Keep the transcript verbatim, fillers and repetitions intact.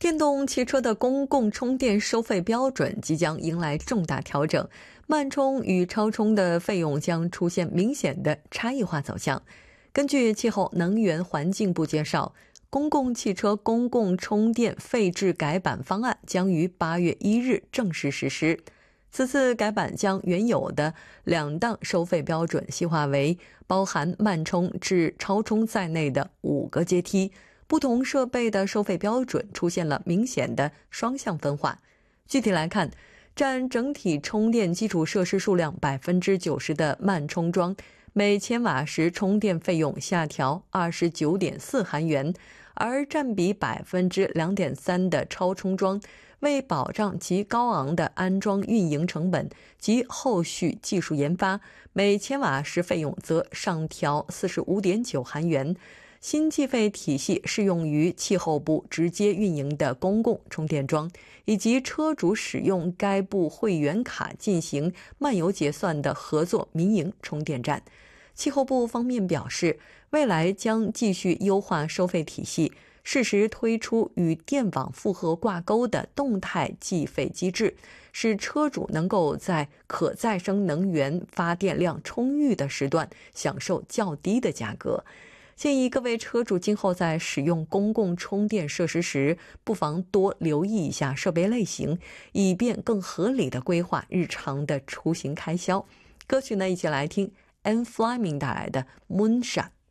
电动汽车的公共充电收费标准即将迎来重大调整，慢充与超充的费用将出现明显的差异化走向。根据气候能源环境部介绍，公共汽车公共充电费制改版方案将于八月一日正式实施。此次改版将原有的两档收费标准细化为包含慢充至超充在内的五个阶梯，不同设备的收费标准出现了明显的双向分化。具体来看，占整体充电基础设施数量 百分之九十 的慢充桩，每千瓦时充电费用下调 二十九点四韩元，而占比 百分之二点三 的超充桩，为保障其高昂的安装运营成本及后续技术研发，每千瓦时费用则上调 四十五点九韩元。新计费体系适用于气候部直接运营的公共充电桩，以及车主使用该部会员卡进行漫游结算的合作民营充电站。气候部方面表示，未来将继续优化收费体系，适时推出与电网负荷挂钩的动态计费机制，使车主能够在可再生能源发电量充裕的时段享受较低的价格。建议各位车主今后在使用公共充电设施时，不妨多留意一下设备类型，以便更合理的规划日常的出行开销。歌曲呢，一起来听 Anne Fleming 带来的 Moonshot。